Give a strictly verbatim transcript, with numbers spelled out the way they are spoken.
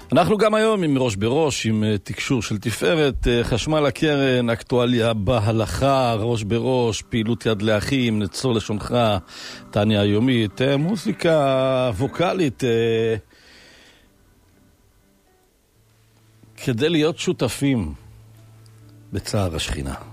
אנחנו גם היום עם ראש בראש, עם תקשור של תפארת, חשמל הקרן, אקטואליה בהלכה, ראש בראש, פעילות יד לאחים, נצור לשונך, טניה היומית, מוזיקה ווקלית, כדי להיות שותפים בצער השכינה.